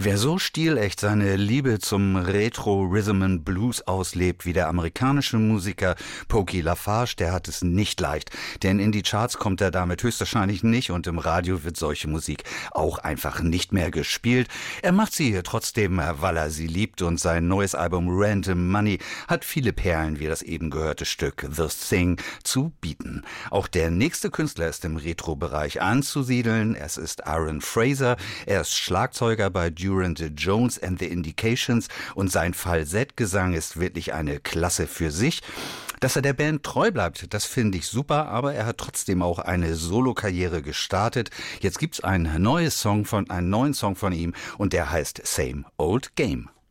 Wer so stilecht seine Liebe zum Retro Rhythm and Blues auslebt wie der amerikanische Musiker Pokey LaFarge, der hat es nicht leicht. Denn in die Charts kommt er damit höchstwahrscheinlich nicht und im Radio wird solche Musik auch einfach nicht mehr gespielt. Er macht sie trotzdem, weil er sie liebt, und sein neues Album Random Money hat viele Perlen wie das eben gehörte Stück The Thing zu bieten. Auch der nächste Künstler ist im Retro-Bereich anzusiedeln. Es ist Aaron Fraser. Er ist Schlagzeuger bei Durand Jones and the Indications und sein Falsettgesang ist wirklich eine Klasse für sich. Dass er der Band treu bleibt, das finde ich super, aber er hat trotzdem auch eine Solokarriere gestartet. Jetzt gibt's einen neuen Song von ihm und der heißt Same Old Game.